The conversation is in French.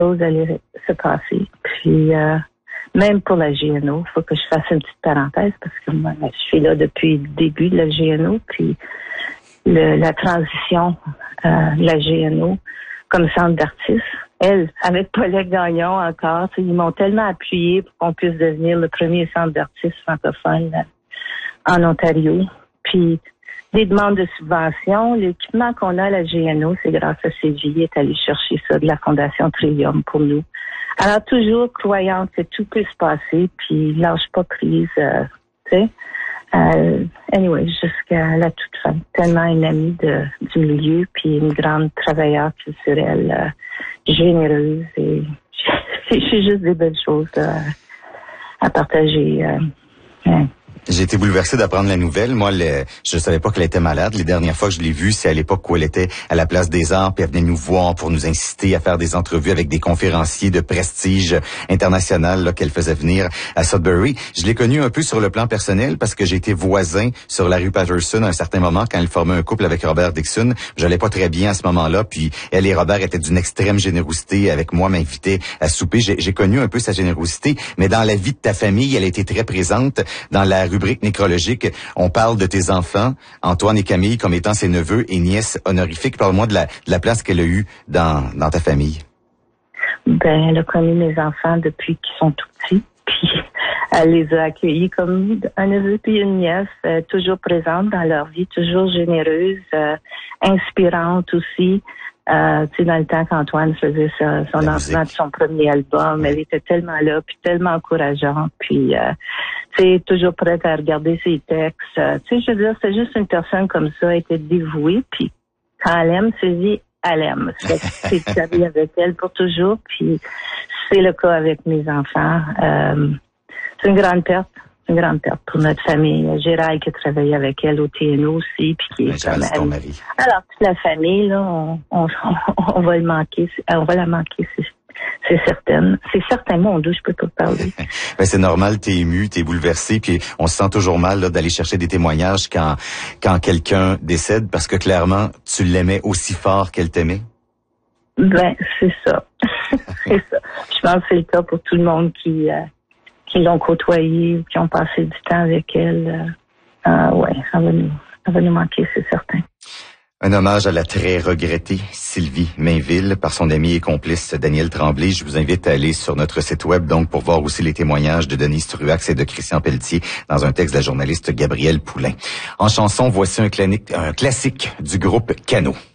chose allait se passer. Puis, même pour la GNO, il faut que je fasse une petite parenthèse parce que moi, je suis là depuis le début de la GNO. Puis, la transition de la GNO comme centre d'artistes, elle, avec Paulette Gagnon encore, ils m'ont tellement appuyé pour qu'on puisse devenir le premier centre d'artistes francophone en Ontario. Puis, des demandes de subventions, l'équipement qu'on a à la GNO, c'est grâce à CJ, est allé chercher ça de la Fondation Trillium pour nous. Alors, toujours croyante que tout peut se passer, puis lâche pas prise, tu sais. Anyway, jusqu'à la toute fin. Tellement une amie du milieu, puis une grande travailleuse culturelle, généreuse, et j'ai juste des belles choses à partager. J'ai été bouleversé d'apprendre la nouvelle. Moi, je savais pas qu'elle était malade. Les dernières fois que je l'ai vue, c'est à l'époque où elle était à la Place des Arts, puis elle venait nous voir pour nous inciter à faire des entrevues avec des conférenciers de prestige international là, qu'elle faisait venir à Sudbury. Je l'ai connue un peu sur le plan personnel parce que j'ai été voisin sur la rue Patterson à un certain moment quand elle formait un couple avec Robert Dixon. J'allais pas très bien à ce moment-là, puis elle et Robert étaient d'une extrême générosité avec moi, m'invitaient à souper. J'ai connu un peu sa générosité, mais dans la vie de ta famille, elle a été très présente. Dans la rubrique nécrologique, on parle de tes enfants, Antoine et Camille, comme étant ses neveux et nièces honorifiques. Parle-moi de la place qu'elle a eue dans ta famille. Ben, elle a connu mes enfants depuis qu'ils sont tout petits, puis elle les a accueillis comme un neveu puis une nièce, toujours présente dans leur vie, toujours généreuse, inspirante aussi. Tu sais, dans le temps qu'Antoine faisait son lancement de son premier album, elle était tellement là, puis tellement encourageante, puis tu sais, toujours prête à regarder ses textes. Tu sais, je veux dire, c'est juste une personne comme ça, elle était dévouée, puis quand elle aime, elle aime. C'est travailler avec elle pour toujours, puis c'est le cas avec mes enfants. C'est une grande perte. Une grande perte pour notre famille. Gérald qui a travaillé avec elle au TNO aussi, puis qui est comme ton mari. Alors toute la famille là, on va le manquer, on va la manquer, c'est certain. C'est certain, mon Dieu, je peux pas parler. Ben c'est normal, t'es ému, t'es bouleversé, puis on se sent toujours mal là, d'aller chercher des témoignages quand quelqu'un décède, parce que clairement tu l'aimais aussi fort qu'elle t'aimait. Ben c'est ça, c'est ça. Je pense que c'est le cas pour tout le monde qui l'ont côtoyée ou qui ont passé du temps avec elle. Ouais, elle va nous manquer, c'est certain. Un hommage à la très regrettée Sylvie Mainville par son ami et complice Daniel Tremblay. Je vous invite à aller sur notre site web donc pour voir aussi les témoignages de Denise Truax et de Christian Pelletier dans un texte de la journaliste Gabrielle Poulain. En chanson, voici un classique du groupe Cano.